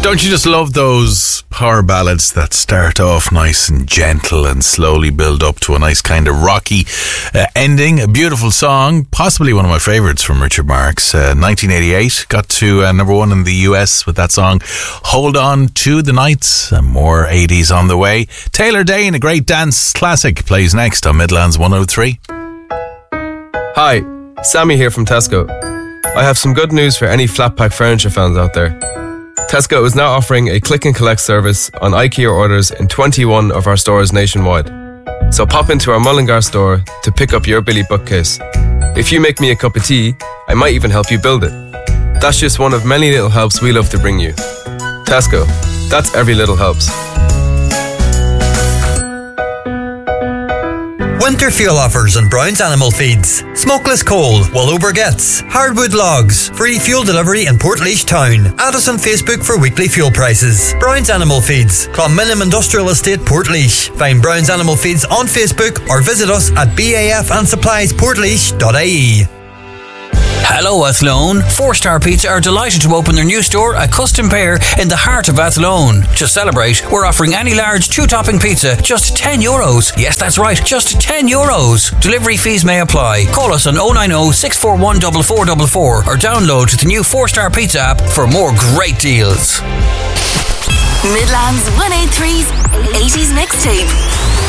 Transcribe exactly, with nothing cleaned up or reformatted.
Don't you just love those power ballads that start off nice and gentle and slowly build up to a nice kind of rocky uh, ending? A beautiful song, possibly one of my favourites from Richard Marx. Uh, nineteen eighty-eight, got to uh, number one in the U S with that song, Hold On to the Nights. And more eighties on the way. Taylor Dane, a great dance classic, plays next on Midlands one oh three. Hi, Sammy here from Tesco. I have some good news for any flat pack furniture fans out there. Tesco is now offering a click and collect service on IKEA orders in twenty-one of our stores nationwide. So pop into our Mullingar store to pick up your Billy bookcase. If you make me a cup of tea, I might even help you build it. That's just one of many little helps we love to bring you. Tesco, that's every little helps. Winter fuel offers on Brown's Animal Feeds. Smokeless coal, Wallow Briquettes, hardwood logs, free fuel delivery in Portlaoise town. Add us on Facebook for weekly fuel prices. Brown's Animal Feeds, Clonmillim Industrial Estate, Portlaoise. Find Brown's Animal Feeds on Facebook or visit us at b a f and supplies portlaoise dot i e. Hello Athlone. Four Star Pizza are delighted to open their new store at Custom Pear in the heart of Athlone. To celebrate, we're offering any large two-topping pizza just ten euros. Yes, that's right, just ten euros. Delivery fees may apply. Call us on oh nine oh, six four one, four four four four or download the new Four Star Pizza app for more great deals. Midlands one eighty-three's eighties mixtape.